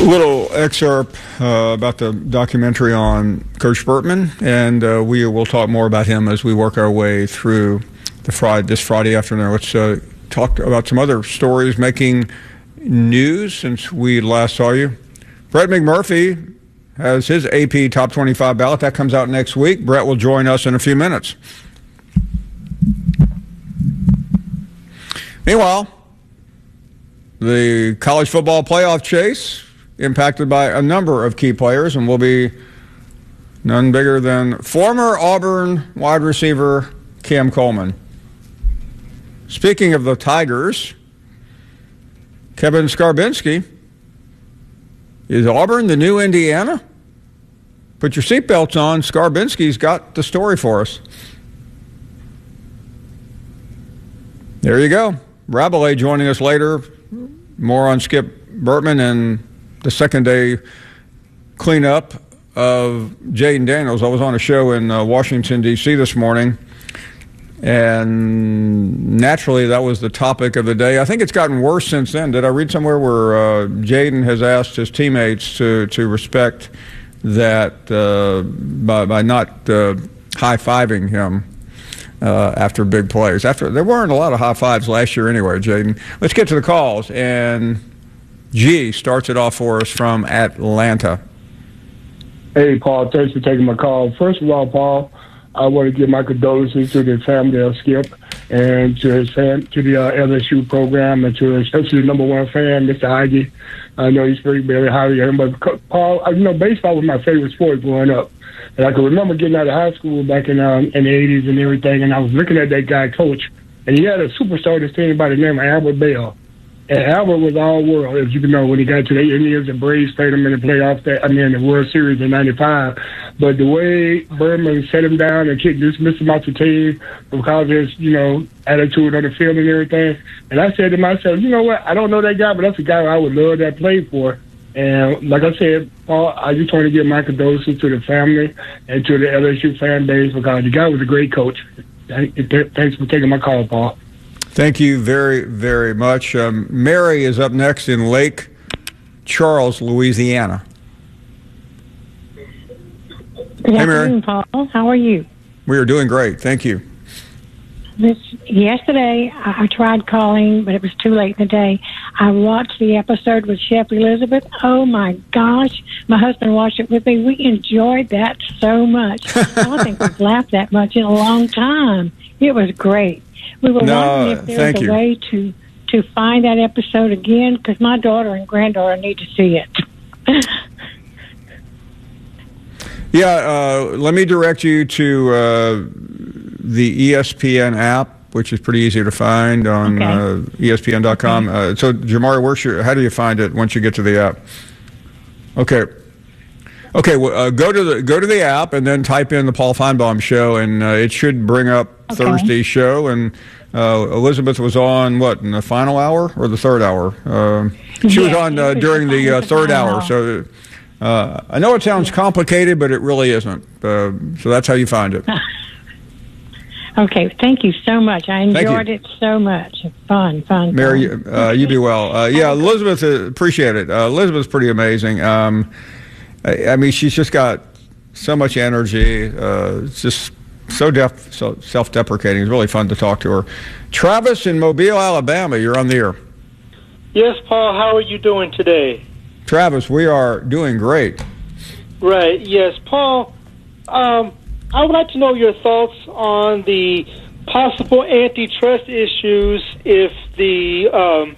Little excerpt about the documentary on Coach Bertman, and we will talk more about him as we work our way through this Friday afternoon. Let's talk about some other stories making news since we last saw you. Brett McMurphy has his AP Top 25 ballot. That comes out next week. Brett will join us in a few minutes. Meanwhile, the college football playoff chase impacted by a number of key players, and will be none bigger than former Auburn wide receiver Cam Coleman. Speaking of the Tigers, Kevin Skarbinski, is Auburn the new Indiana? Put your seatbelts on. Skarbinski's got the story for us. There you go. Rabelais joining us later. More on Skip Bertman and the second day cleanup of Jayden Daniels. I was on a show in Washington, D.C. this morning, and naturally that was the topic of the day. I think it's gotten worse since then. Did I read somewhere where Jayden has asked his teammates to respect that by not high-fiving him after big plays? There weren't a lot of high fives last year anyway, Jayden. Let's get to the calls, and G starts it off for us from Atlanta. Hey, Paul, thanks for taking my call. First of all, Paul, I want to give my condolences to the family of Skip and to his to the LSU program, and to especially the number one fan, Mr. Ivey. I know he's very highly of him, but Paul, baseball was my favorite sport growing up. And I can remember getting out of high school back in the 80s and everything, and I was looking at that guy, Coach, and he had a superstar this team by the name of Albert Bell. And Albert was all world, as you can know, when he got to the Indians and Braves, played him in the playoffs, the World Series in '95. But the way Berman set him down and dismissed him off the team because of his, attitude on the field and everything. And I said to myself, you know what, I don't know that guy, but that's a guy I would love to play for. And like I said, Paul, I just want to give my condolences to the family and to the LSU fan base, because the guy was a great coach. Thanks for taking my call, Paul. Thank you very, very much. Mary is up next in Lake Charles, Louisiana. Good afternoon, Paul. How are you? We are doing great. Thank you. Yesterday, I tried calling, but it was too late in the day. I watched the episode with Chef Elizabeth. Oh, my gosh. My husband watched it with me. We enjoyed that so much. I don't think we've laughed that much in a long time. It was great. We were wondering if there was a way to find that episode again, because my daughter and granddaughter need to see it. Let me direct you to the ESPN app, which is pretty easy to find on ESPN.com. So, Jamari, how do you find it once you get to the app? Okay. Well, go to the app and then type in the Paul Feinbaum Show, and it should bring up Thursday's show. And Elizabeth was on in the final hour or the third hour? She was on during the third hour. So I know it sounds complicated, but it really isn't. So that's how you find it. Okay, thank you so much. I enjoyed it so much. Fun. Mary, you be well. Elizabeth, appreciate it. Elizabeth's pretty amazing. She's just got so much energy. It's just so self-deprecating. It's really fun to talk to her. Travis in Mobile, Alabama, you're on the air. Yes, Paul, how are you doing today? Travis, we are doing great. Right, yes. Paul, I would like to know your thoughts on the possible antitrust issues if the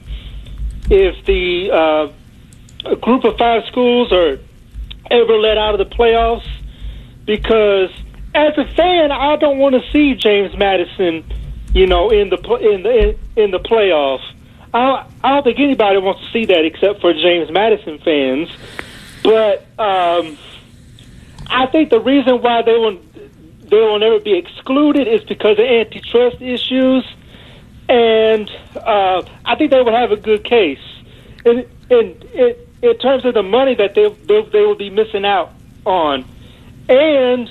a group of 5 schools are ever let out of the playoffs, because as a fan, I don't want to see James Madison, in the playoffs. I don't think anybody wants to see that except for James Madison fans. But I think the reason why they will never be excluded is because of antitrust issues, and I think they will have a good case. In terms of the money that they will be missing out on. And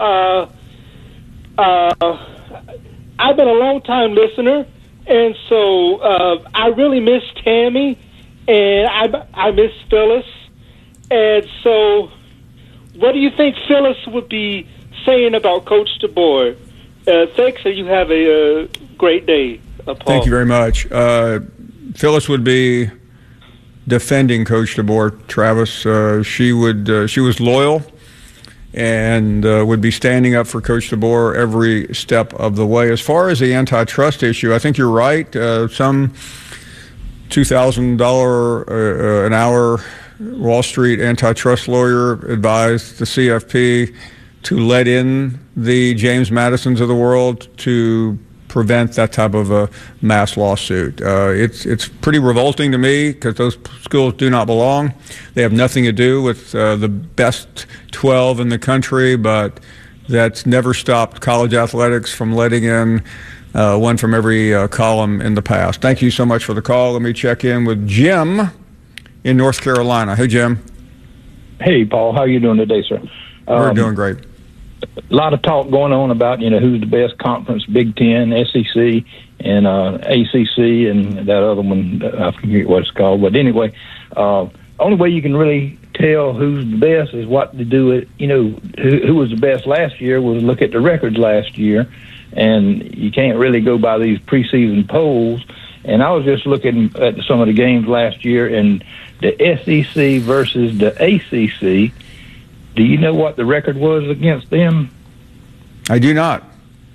I've been a long-time listener, and so I really miss Tammy, and I miss Phyllis. And so, what do you think Phyllis would be saying about Coach DeBoer? Thanks, and you have a great day, Paul. Thank you very much. Phyllis would be defending Coach DeBoer, Travis. She was loyal and would be standing up for Coach DeBoer every step of the way. As far as the antitrust issue, I think you're right. Some $2,000 an hour Wall Street antitrust lawyer advised the CFP to let in the James Madisons of the world to prevent that type of a mass lawsuit. It's pretty revolting to me because those schools do not belong. They have nothing to do with the best 12 in the country, but that's never stopped college athletics from letting in one from every column in the past. Thank you so much for the call. Let me check in with Jim in North Carolina. Hey, Jim. Hey, Paul. How are you doing today, sir? We're doing great. A lot of talk going on about, who's the best conference, Big Ten, SEC, and ACC, and that other one, I forget what it's called. But anyway, only way you can really tell who's the best is what to do it. Who was the best last year was look at the records last year, and you can't really go by these preseason polls. And I was just looking at some of the games last year, and the SEC versus the ACC. Do you know what the record was against them? I do not.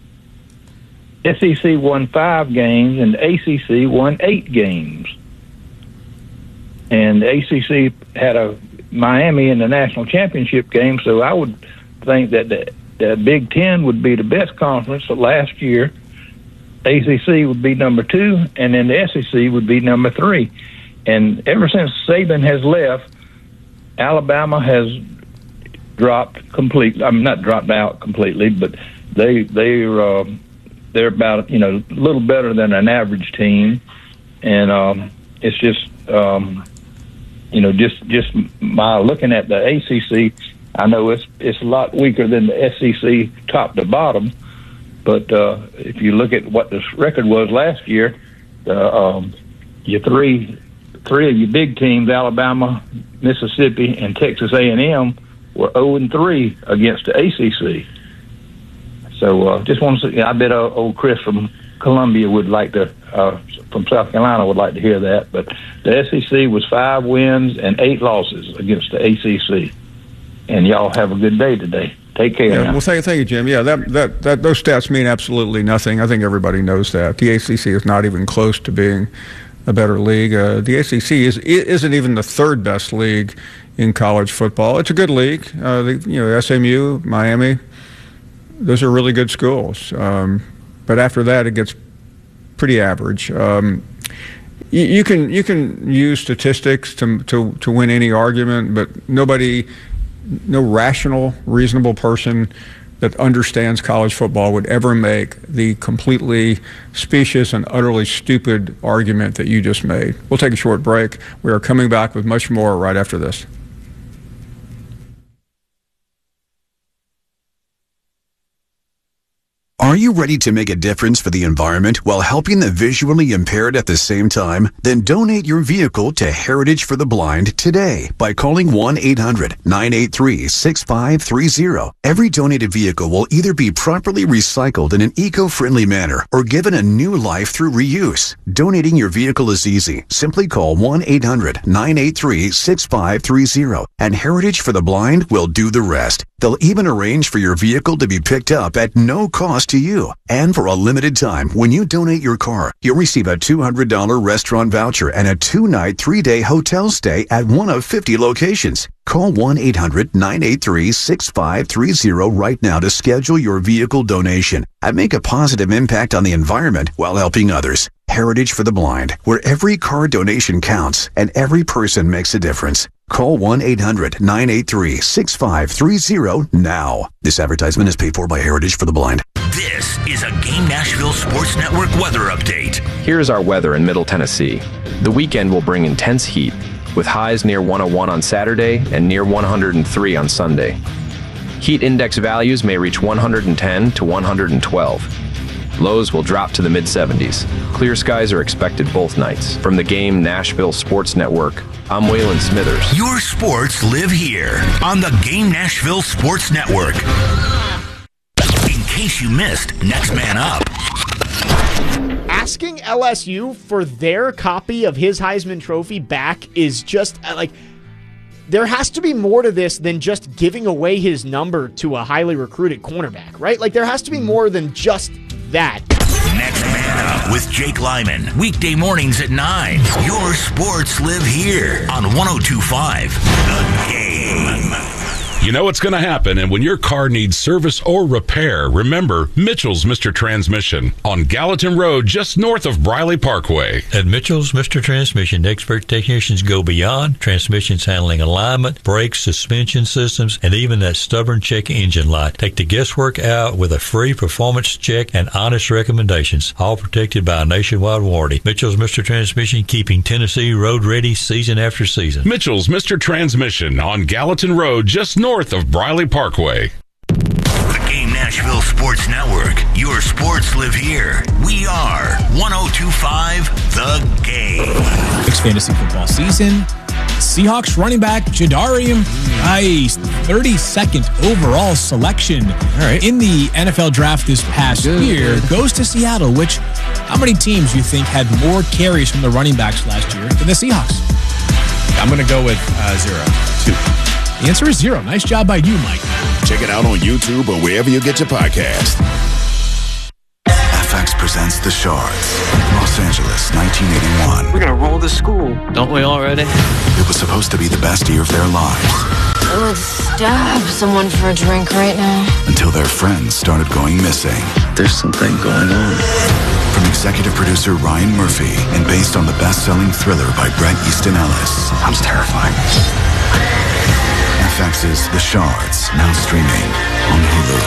SEC won 5 games, and the ACC won 8 games. And the ACC had a Miami in the national championship game, so I would think that the Big Ten would be the best conference last year. ACC would be number 2, and then the SEC would be number 3. And ever since Saban has left, Alabama has dropped completely. I mean, not dropped out completely, but they're about a little better than an average team, and it's just just my looking at the ACC. I know it's a lot weaker than the SEC top to bottom, but if you look at what the record was last year, your three of your big teams, Alabama, Mississippi, and Texas A&M, were 0-3 against the ACC. So just want to say, I bet old Chris from Columbia would like to, from South Carolina would like to hear that. But the SEC was 5 wins and 8 losses against the ACC. And y'all have a good day today. Take care. Yeah, now. well, thank you, Jim. Yeah, that those stats mean absolutely nothing. I think everybody knows that. The ACC is not even close to being a better league. The ACC isn't even the 3rd best league in college football. It's a good league. SMU, Miami, those are really good schools. But after that, it gets pretty average. You can use statistics to win any argument, but no rational, reasonable person that understands college football would ever make the completely specious and utterly stupid argument that you just made. We'll take a short break. We are coming back with much more right after this. Are you ready to make a difference for the environment while helping the visually impaired at the same time? Then donate your vehicle to Heritage for the Blind today by calling 1-800-983-6530. Every donated vehicle will either be properly recycled in an eco-friendly manner or given a new life through reuse. Donating your vehicle is easy. Simply call 1-800-983-6530 and Heritage for the Blind will do the rest. They'll even arrange for your vehicle to be picked up at no cost to you. And for a limited time, when you donate your car, you'll receive a $200 restaurant voucher and a 2-night, 3-day hotel stay at one of 50 locations. Call 1-800-983-6530 right now to schedule your vehicle donation and make a positive impact on the environment while helping others. Heritage for the Blind, where every car donation counts and every person makes a difference. Call 1-800-983-6530 now. This advertisement is paid for by Heritage for the Blind. This is a Game Nashville Sports Network weather update. Here's our weather in Middle Tennessee. The weekend will bring intense heat, with highs near 101 on Saturday and near 103 on Sunday. Heat index values may reach 110 to 112. Lows will drop to the mid-70s. Clear skies are expected both nights. From the Game Nashville Sports Network, I'm Waylon Smithers. Your sports live here on the Game Nashville Sports Network. In case you missed Next Man Up. Asking LSU for their copy of his Heisman Trophy back is just like, there has to be more to this than just giving away his number to a highly recruited cornerback, right? Like, there has to be more than just that. Next Man Up with Jake Lyman. Weekday mornings at 9. Your sports live here on 102.5 The Game. You know what's going to happen, and when your car needs service or repair, remember Mitchell's Mr. Transmission on Gallatin Road, just north of Briley Parkway. At Mitchell's Mr. Transmission, expert technicians go beyond transmissions handling alignment, brakes, suspension systems, and even that stubborn check engine light. Take the guesswork out with a free performance check and honest recommendations, all protected by a nationwide warranty. Mitchell's Mr. Transmission, keeping Tennessee road ready season after season. Mitchell's Mr. Transmission on Gallatin Road, just north of Briley Parkway. The Game Nashville Sports Network. Your sports live here. We are 102.5 The Game. Next fantasy football season. Seahawks running back Jadarian Price, 32nd overall selection in the NFL draft this past year, goes to Seattle, which, how many teams do you think had more carries from the running backs last year than the Seahawks? I'm going to go with 0. 2. The answer is 0. Nice job by you, Mike. Check it out on YouTube or wherever you get your podcast. FX presents The Shards, Los Angeles, 1981. We're going to roll the school, don't we already? It was supposed to be the best year of their lives. I would stab someone for a drink right now. Until their friends started going missing. There's something going on. From executive producer Ryan Murphy and based on the best-selling thriller by Bret Easton Ellis. Sounds terrifying. FX's The Shards, now streaming on Hulu.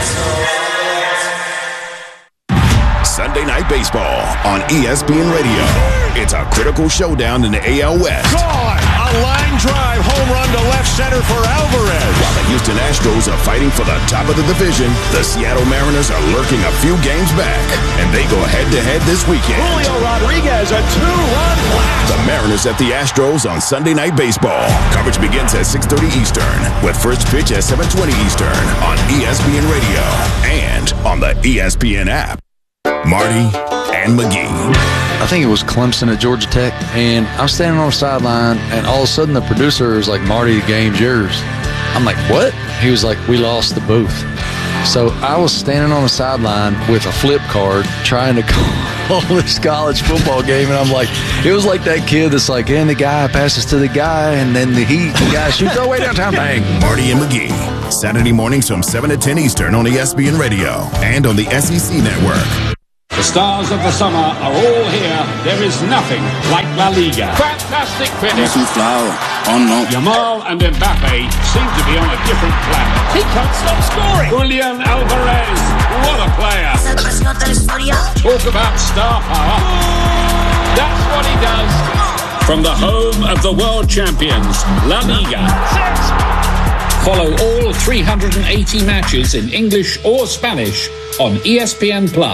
Sunday Night Baseball on ESPN Radio. It's a critical showdown in the AL West. Gone! A line drive home run to left center for Alvarez. While the Houston Astros are fighting for the top of the division, the Seattle Mariners are lurking a few games back, and they go head-to-head this weekend. Julio Rodriguez, a 2-run blast. The Mariners at the Astros on Sunday Night Baseball. Coverage begins at 6:30 Eastern, with first pitch at 7:20 Eastern on ESPN Radio and on the ESPN app. Marty and McGee. I think it was Clemson at Georgia Tech, and I'm standing on the sideline, and all of a sudden the producer was like, "Marty, the game's yours." I'm like, "What?" He was like, "We lost the booth." So I was standing on the sideline with a flip card trying to call this college football game, and I'm like, it was like that kid that's like, and the guy passes to the guy, and then the guy shoots all the way downtown. Bang. Marty and McGee, Saturday mornings from 7 to 10 Eastern on ESPN Radio and on the SEC Network. The stars of the summer are all here. There is nothing like La Liga. Fantastic finish. Yamal and Mbappe seem to be on a different planet. He can't stop scoring. Julian Alvarez, what a player. Talk about star power. That's what he does. From the home of the world champions, La Liga. Follow all 380 matches in English or Spanish on ESPN+.